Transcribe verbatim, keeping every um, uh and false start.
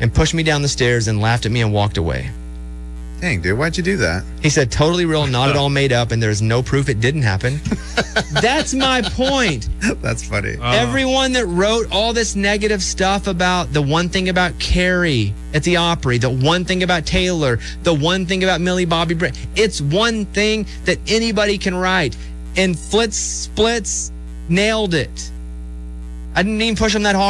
and pushed me down the stairs and laughed at me and walked away. Dang, dude, why'd you do that? He said, totally real, not at all made up, and there's no proof it didn't happen. That's my point. That's funny. Uh, Everyone that wrote all this negative stuff about the one thing about Carrie at the Opry, the one thing about Taylor, the one thing about Millie Bobby Brown, it's one thing that anybody can write. And Flitz Splits nailed it. I didn't even push him that hard.